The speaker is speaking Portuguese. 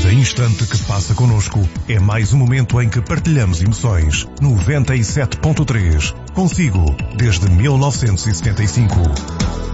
Cada instante que passa connosco é mais um momento em que partilhamos emoções. 97.3. Consigo, desde 1975.